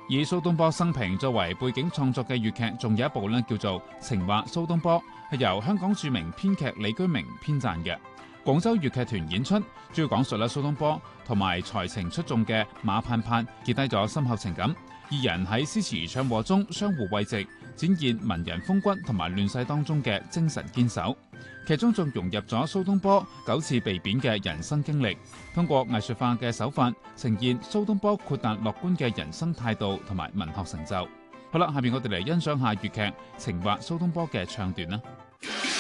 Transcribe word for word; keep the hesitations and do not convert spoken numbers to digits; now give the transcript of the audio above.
以蘇東坡生平作為背景創作嘅粵劇，仲有一部呢叫做《情話蘇東坡》，係由香港著名編劇李居明編撰嘅。廣州粵劇團演出，主要講述啦蘇東坡同埋才情出眾嘅馬盼盼結低咗深厚情感，二人喺詩詞唱和中相互慰藉，展現文人風骨同埋亂世當中嘅精神堅守。劇中仲融入咗蘇東坡九次被貶嘅人生經歷，通過藝術化嘅手法呈現蘇東坡豁達樂觀嘅人生態度同埋文學成就。好啦，下面我哋嚟欣賞下粵劇《情話蘇東坡》嘅唱段啦。